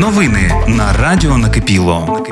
Новини на Радіо Накипіло.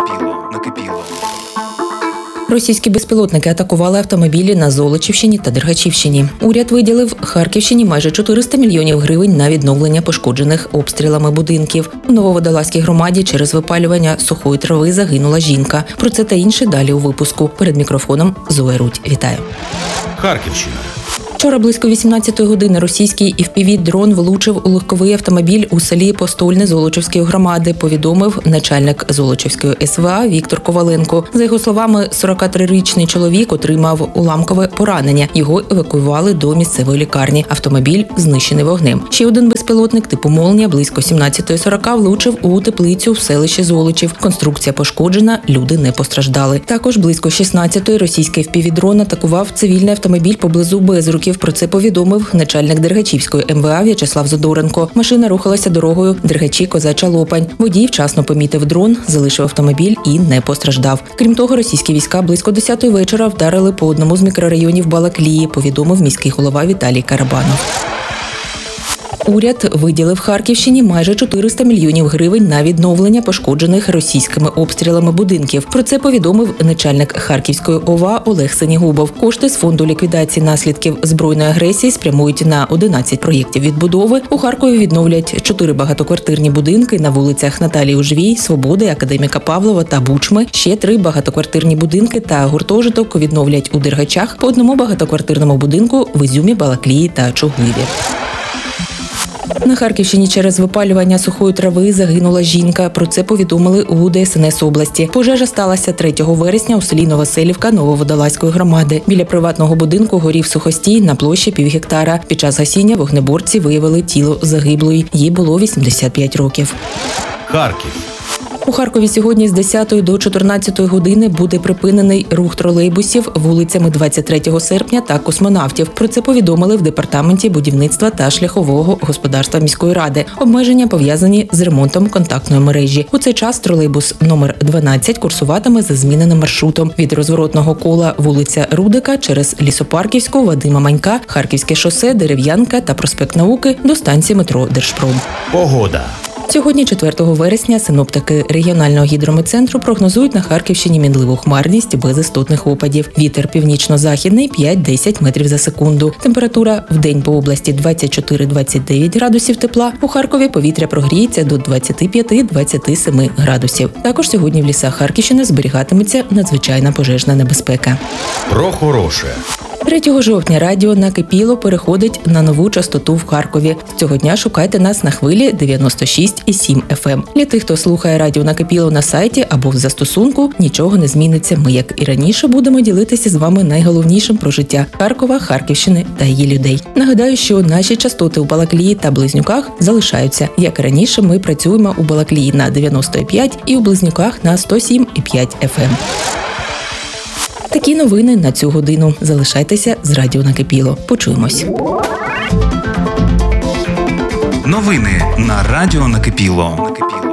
Російські безпілотники атакували автомобілі на Золочівщині та Дергачівщині. Уряд виділив Харківщині майже 400 мільйонів гривень на відновлення пошкоджених обстрілами будинків. У Нововодолазькій громаді через випалювання сухої трави загинула жінка. Про це та інше далі у випуску. Перед мікрофоном Зоя Рудь. Вітаю. Харківщина. Вчора близько 18-ї години російський FPV-дрон влучив у легковий автомобіль у селі Постольне Золочівської громади, повідомив начальник Золочівської СВА Віктор Коваленко. За його словами, 43-річний чоловік отримав уламкове поранення. Його евакуювали до місцевої лікарні. Автомобіль знищений вогнем. Ще один безпілотник типу «Молнія» близько 17:40 влучив у теплицю в селищі Золочів. Конструкція пошкоджена, люди не постраждали. Також близько 16-ї російський FPV-дрон атакував цивільний автомобіль поблизу Безруків. Про це повідомив начальник Дергачівської МВА В'ячеслав Задоренко. Машина рухалася дорогою Дергачі-Козача Лопань. Водій вчасно помітив дрон, залишив автомобіль і не постраждав. Крім того, російські війська близько 10-ї вечора вдарили по одному з мікрорайонів Балаклії, повідомив міський голова Віталій Карабанов. Уряд виділив Харківщині майже 400 мільйонів гривень на відновлення пошкоджених російськими обстрілами будинків. Про це повідомив начальник Харківської ОВА Олег Сенігубов. Кошти з фонду ліквідації наслідків збройної агресії спрямують на 11 проєктів відбудови. У Харкові відновлять 4 багатоквартирні будинки на вулицях Наталії Ужвій, Свободи, Академіка Павлова та Бучми. Ще 3 багатоквартирні будинки та гуртожиток відновлять у Дергачах, по одному багатоквартирному будинку в Ізюмі, Балаклії та Чугуєві. На Харківщині через випалювання сухої трави загинула жінка. Про це повідомили у ДСНС області. Пожежа сталася 3 вересня у селі Новоселівка Нововодолазької громади. Біля приватного будинку горів сухостій на площі півгектара. Під час гасіння вогнеборці виявили тіло загиблої. Їй було 85 років. Харків. У Харкові сьогодні з 10 до 14 години буде припинений рух тролейбусів вулицями 23 серпня та Космонавтів. Про це повідомили в Департаменті будівництва та шляхового господарства міської ради. Обмеження пов'язані з ремонтом контактної мережі. У цей час тролейбус номер 12 курсуватиме за зміненим маршрутом. Від розворотного кола вулиця Рудика через Лісопарківську, Вадима Манька, Харківське шосе, Дерев'янка та проспект Науки до станції метро Держпром. Погода. Сьогодні, 4 вересня, синоптики регіонального гідрометцентру прогнозують на Харківщині мінливу хмарність без істотних опадів. Вітер північно-західний 5-10 метрів за секунду. Температура в день по області 24-29 градусів тепла. У Харкові повітря прогріється до 25-27 градусів. Також сьогодні в лісах Харківщини зберігатиметься надзвичайна пожежна небезпека. Про хороше. 3 жовтня радіо Накипіло переходить на нову частоту в Харкові. З цього дня шукайте нас на хвилі 96,7 FM. Для тих, хто слухає радіо Накипіло на сайті або в застосунку, нічого не зміниться. Ми, як і раніше, будемо ділитися з вами найголовнішим про життя Харкова, Харківщини та її людей. Нагадаю, що наші частоти у Балаклії та Близнюках залишаються. Як і раніше, ми працюємо у Балаклії на 95 і у Близнюках на 107,5 FM. Такі новини на цю годину. Залишайтеся з радіо Накипіло. Почуємось. Новини на Радіо Накипіло.